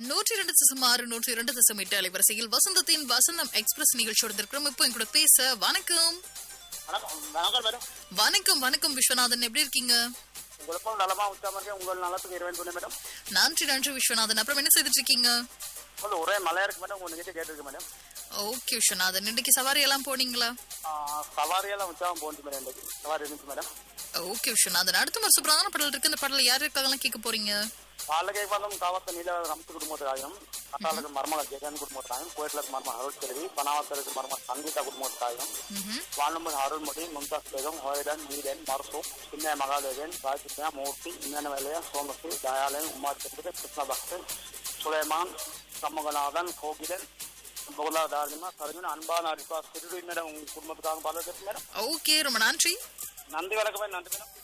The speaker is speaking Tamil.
102.6 102.8 அலைவரிசையில் வசந்தத்தின் வசந்தம் எக்ஸ்பிரஸ் நிகழ்ச்சியோட இருக்கிறோம். இப்போ என் கூட பேச வணக்கம். வணக்கம் வணக்கம் விஸ்வநாதன், எப்படி இருக்கீங்க? உங்களுக்கும் நலமா உச்சாம உங்கள் நலத்துக்கு இறைவன் மேடம். நன்றி நன்றி விஸ்வநாதன். அப்புறம் என்ன செய்துட்டு இருக்கீங்க? ஒரே மழையா இருக்கு மேடம், உங்க கிட்ட கேட்டிருக்கு மேடம். ஓகே விஸ்வநாதன், இன்னைக்கு சவாரி எல்லாம் போனீங்களா? சவாரியெல்லாம் உற்சாகம் போச்சு மேடம், இன்னைக்கு சவாரி இருந்துச்சு மேடம். ஓகே விஸ்வநாதன், அடுத்த ஒரு சூப்பரான பாடல் இருக்கு. இந்த பாடல யார் இருக்காங்கலாம் கேட்க போறீங்க? பாலகை பாதம் காவத்த நீல ரம்சு குடும்பத்தாயும், கட்டாளுக்கு மர்மக ஜெகன் குடும்பத்தாயும், கோயிலுக்கு மர்ம அருள் செல்வி, பனாவத்தருக்கு மர்ம சங்கீதா குடும்பத்தாயும், வானம்பர் அருள்மொழி, மும்தாஸ் பேகம், ஹோயடன், மீரன், மர்சூம், சின்ன மகாதேவன், ராஜித்யா, மூர்த்தி, இம்மனவேலையா, சோமசி, தயாலயன், உமார் சந்திர, கிருஷ்ண பக்தன், சுலைமான், சமூகநாதன், கோகிலன், பொருளாதாரமா சர்வீன் அன்பான அரிப்பா சிறுடி மேடம் உங்க குடும்பத்துக்காக பாலகை மேடம். ஓகே, ரொம்ப நன்றி. நன்றி வணக்கம், நன்றி மேடம்.